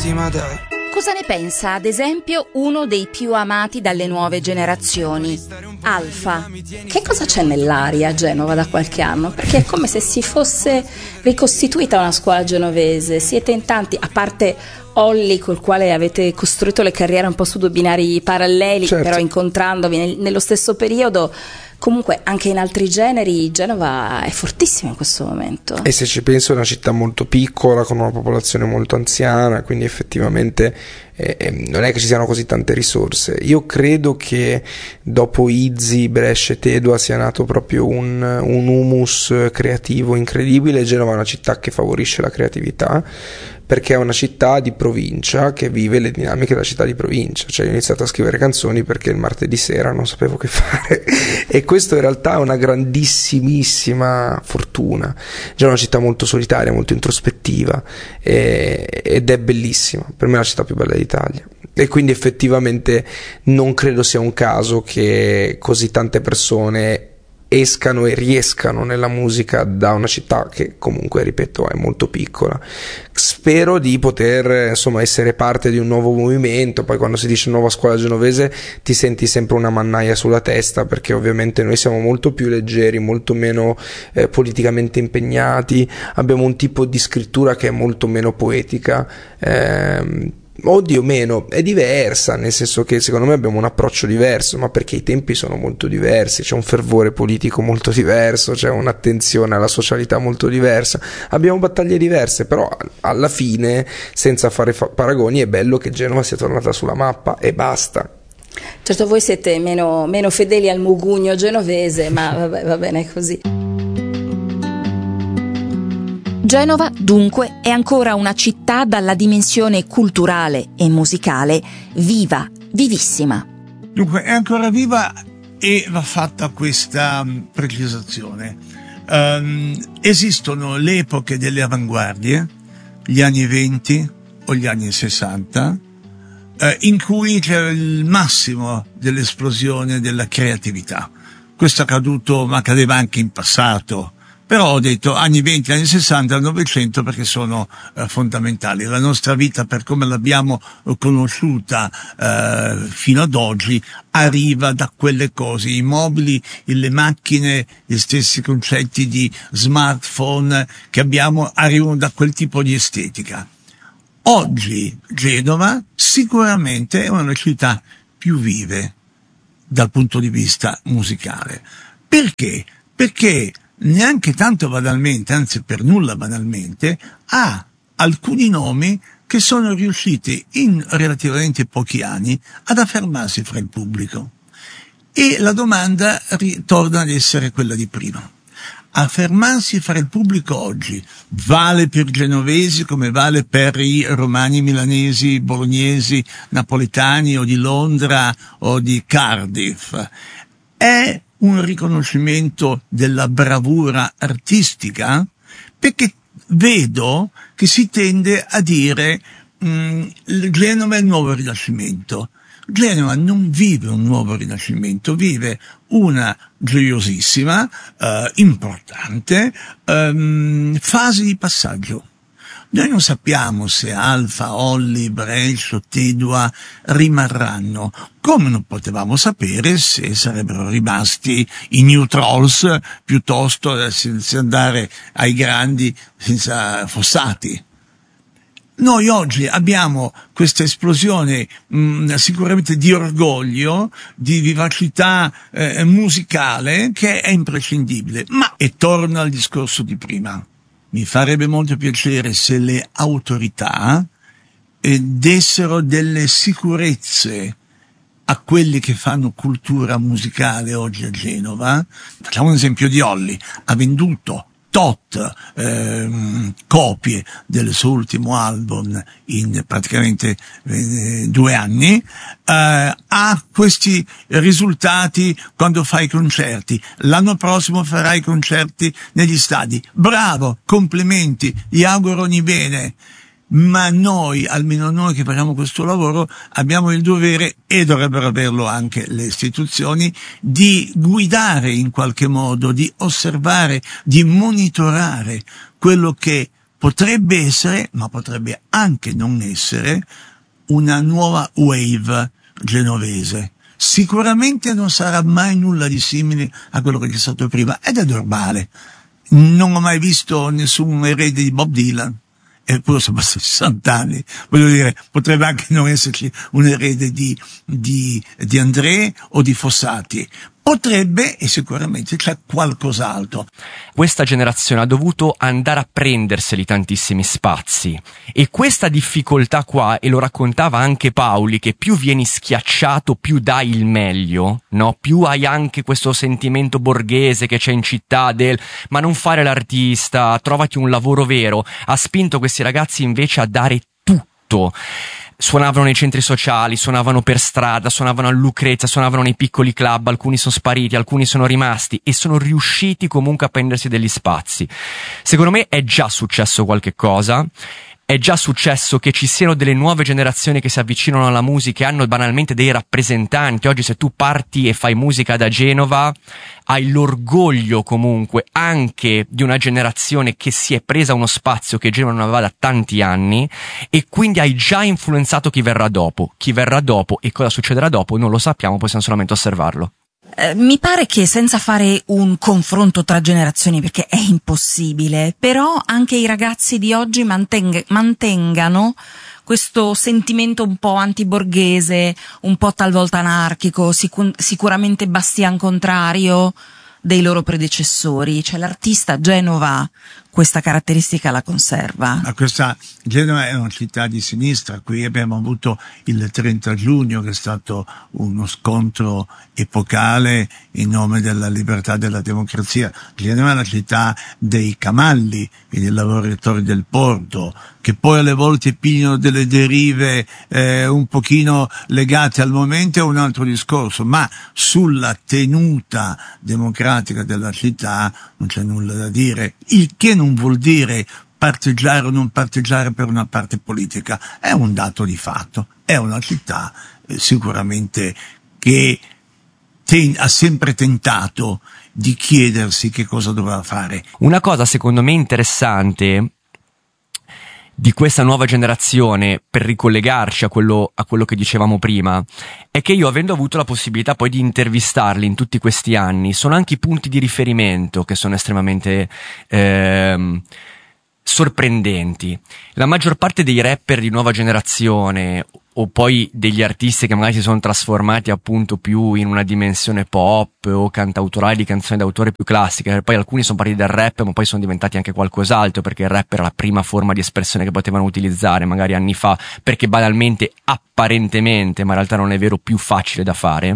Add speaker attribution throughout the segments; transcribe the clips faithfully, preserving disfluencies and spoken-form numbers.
Speaker 1: l'ultima, dai.
Speaker 2: Cosa ne pensa, ad esempio, uno dei più amati dalle nuove generazioni, Alpha? Che cosa c'è nell'aria a Genova da qualche anno? Perché è come se si fosse ricostituita una scuola genovese. Siete in tanti, a parte Olli, col quale avete costruito le carriere un po' su due binari paralleli, certo, però incontrandovi nel, nello stesso periodo. Comunque anche in altri generi Genova è fortissima in questo momento.
Speaker 3: E se ci penso è una città molto piccola con una popolazione molto anziana, quindi effettivamente eh, non è che ci siano così tante risorse. Io credo che dopo Izzi, Brescia e Tedua sia nato proprio un, un humus creativo incredibile. Genova è una città che favorisce la creatività, perché è una città di provincia che vive le dinamiche della città di provincia. Cioè, ho iniziato a scrivere canzoni perché il martedì sera non sapevo che fare e questo in realtà è una grandissimissima fortuna. Già è una città molto solitaria, molto introspettiva e, ed è bellissima, per me è la città più bella d'Italia, e quindi effettivamente non credo sia un caso che così tante persone escano e riescano nella musica da una città che comunque, ripeto, è molto piccola. Spero di poter, insomma, essere parte di un nuovo movimento. Poi quando si dice nuova scuola genovese ti senti sempre una mannaia sulla testa, perché ovviamente noi siamo molto più leggeri, molto meno eh, politicamente impegnati, abbiamo un tipo di scrittura che è molto meno poetica, ehm, oddio meno, è diversa, nel senso che secondo me abbiamo un approccio diverso, ma perché i tempi sono molto diversi, c'è un fervore politico molto diverso, c'è un'attenzione alla socialità molto diversa, abbiamo battaglie diverse, però alla fine, senza fare fa- paragoni, è bello che Genova sia tornata sulla mappa e basta.
Speaker 2: Certo, voi siete meno, meno fedeli al mugugno genovese, ma vabbè, va bene così. Genova, dunque, è ancora una città dalla dimensione culturale e musicale viva, vivissima.
Speaker 4: Dunque, è ancora viva e va fatta questa precisazione. Um, esistono le epoche delle avanguardie, gli anni venti o gli anni sessanta, eh, in cui c'era il massimo dell'esplosione della creatività. Questo è accaduto, ma accadeva anche in passato. Però ho detto anni venti, anni sessanta, Novecento perché sono eh, fondamentali. La nostra vita, per come l'abbiamo conosciuta eh, fino ad oggi, arriva da quelle cose. I mobili, le macchine, gli stessi concetti di smartphone che abbiamo arrivano da quel tipo di estetica. Oggi Genova sicuramente è una delle città più vive dal punto di vista musicale. Perché? Perché neanche tanto banalmente, anzi per nulla banalmente, ha alcuni nomi che sono riusciti in relativamente pochi anni ad affermarsi fra il pubblico. E la domanda ritorna ad essere quella di prima. Affermarsi fra il pubblico oggi vale per i genovesi come vale per i romani, milanesi, bolognesi, napoletani o di Londra o di Cardiff. È un riconoscimento della bravura artistica, perché vedo che si tende a dire mh, Genova è il nuovo rinascimento. Genova non vive un nuovo rinascimento, vive una gioiosissima, eh, importante ehm, fase di passaggio. Noi non sappiamo se Alpha, Olli, Brescia, Tedua rimarranno, come non potevamo sapere se sarebbero rimasti i New Trolls piuttosto senza andare ai grandi senza Fossati. Noi oggi abbiamo questa esplosione mh, sicuramente di orgoglio, di vivacità eh, musicale che è imprescindibile, ma e torno al discorso di prima. Mi farebbe molto piacere se le autorità eh, dessero delle sicurezze a quelli che fanno cultura musicale oggi a Genova. Facciamo un esempio di Olli. Ha venduto tot ehm, copie del suo ultimo album in praticamente eh, due anni, eh, ha questi risultati quando fa i concerti. L'anno prossimo farà i concerti negli stadi. Bravo, complimenti, gli auguro ogni bene. Ma noi, almeno noi che facciamo questo lavoro, abbiamo il dovere, e dovrebbero averlo anche le istituzioni, di guidare in qualche modo, di osservare, di monitorare quello che potrebbe essere, ma potrebbe anche non essere, una nuova wave genovese. Sicuramente non sarà mai nulla di simile a quello che c'è stato prima, ed è normale. Non ho mai visto nessun erede di Bob Dylan, eppure sono passati sessanta anni. Voglio dire, potrebbe anche non esserci un erede di, di, di André o di Fossati. Potrebbe, e sicuramente c'è qualcos'altro.
Speaker 1: Questa generazione ha dovuto andare a prenderseli tantissimi spazi, e questa difficoltà qua, e lo raccontava anche Paoli, che più vieni schiacciato più dai il meglio, no? Più hai anche questo sentimento borghese che c'è in città del ma non fare l'artista, trovati un lavoro vero, ha spinto questi ragazzi invece a dare tutto. Suonavano nei centri sociali, suonavano per strada, suonavano a Lucrezia, suonavano nei piccoli club, alcuni sono spariti, alcuni sono rimasti, e sono riusciti comunque a prendersi degli spazi. Secondo me è già successo qualche cosa. È già successo che ci siano delle nuove generazioni che si avvicinano alla musica e hanno banalmente dei rappresentanti. Oggi se tu parti e fai musica da Genova, hai l'orgoglio comunque anche di una generazione che si è presa uno spazio che Genova non aveva da tanti anni, e quindi hai già influenzato chi verrà dopo. Chi verrà dopo e cosa succederà dopo non lo sappiamo, possiamo solamente osservarlo.
Speaker 2: Eh, mi pare che, senza fare un confronto tra generazioni, perché è impossibile, però anche i ragazzi di oggi manteng- mantengano questo sentimento un po' antiborghese, un po' talvolta anarchico, sicu- sicuramente bastian contrario dei loro predecessori. Cioè l'artista a Genova questa caratteristica la conserva.
Speaker 4: Ma questa Genova è una città di sinistra. Qui abbiamo avuto il trenta giugno, che è stato uno scontro epocale in nome della libertà e della democrazia. Genova è una città dei camalli e dei lavoratori del porto, che poi alle volte pigliano delle derive eh, un pochino legate al momento, è un altro discorso, ma sulla tenuta democratica della città non c'è nulla da dire, il che non vuol dire parteggiare o non parteggiare per una parte politica, è un dato di fatto. È una città eh, sicuramente che ten- ha sempre tentato di chiedersi che cosa doveva fare.
Speaker 1: Una cosa secondo me interessante di questa nuova generazione, per ricollegarci a quello, a quello che dicevamo prima, è che io, avendo avuto la possibilità poi di intervistarli in tutti questi anni, sono anche i punti di riferimento che sono estremamente ehm, sorprendenti. La maggior parte dei rapper di nuova generazione, o poi degli artisti che magari si sono trasformati appunto più in una dimensione pop o cantautorale, di canzoni d'autore più classiche, poi alcuni sono partiti dal rap ma poi sono diventati anche qualcos'altro, perché il rap era la prima forma di espressione che potevano utilizzare magari anni fa, perché banalmente, apparentemente, ma in realtà non è vero, più facile da fare.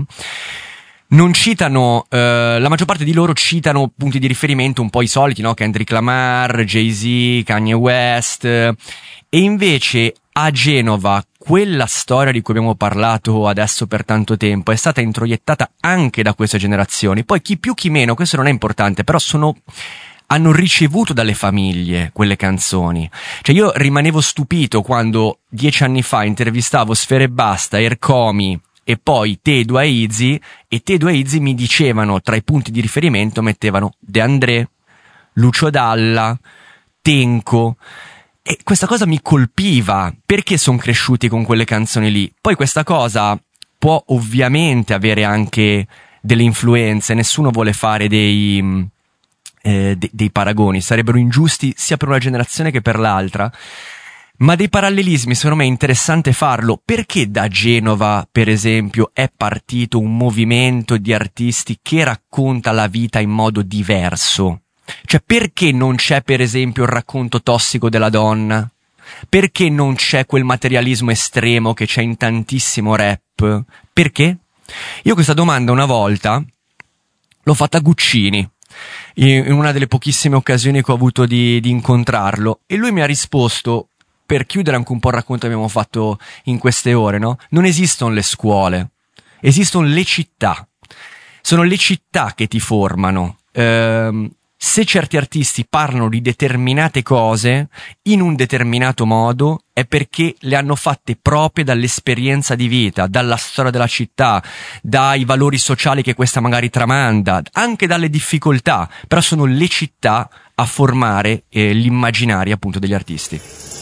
Speaker 1: Non citano, eh, la maggior parte di loro citano punti di riferimento un po' i soliti, no? Kendrick Lamar, Jay-Z, Kanye West, e invece a Genova quella storia di cui abbiamo parlato adesso per tanto tempo è stata introiettata anche da queste generazioni. Poi chi più chi meno, questo non è importante, però sono hanno ricevuto dalle famiglie quelle canzoni. Cioè io rimanevo stupito quando dieci anni fa intervistavo Sfera Ebbasta, Ercomi e poi Tedua e Izzy, e Tedua e Izzy mi dicevano, tra i punti di riferimento mettevano De André, Lucio Dalla, Tenco. E questa cosa mi colpiva, perché sono cresciuti con quelle canzoni lì. Poi questa cosa può ovviamente avere anche delle influenze, nessuno vuole fare dei, eh, de- dei paragoni, sarebbero ingiusti sia per una generazione che per l'altra, ma dei parallelismi secondo me è interessante farlo. Perché da Genova, per esempio, è partito un movimento di artisti che racconta la vita in modo diverso? Cioè, perché non c'è per esempio il racconto tossico della donna? Perché non c'è quel materialismo estremo che c'è in tantissimo rap? Perché? Io questa domanda una volta l'ho fatta a Guccini, in una delle pochissime occasioni che ho avuto di, di incontrarlo, e lui mi ha risposto, per chiudere anche un po' il racconto che abbiamo fatto in queste ore, no? Non esistono le scuole, esistono le città. Sono le città che ti formano. Ehm, se certi artisti parlano di determinate cose in un determinato modo è perché le hanno fatte proprie dall'esperienza di vita, dalla storia della città, dai valori sociali che questa magari tramanda, anche dalle difficoltà, però sono le città a formare eh, l'immaginario appunto degli artisti.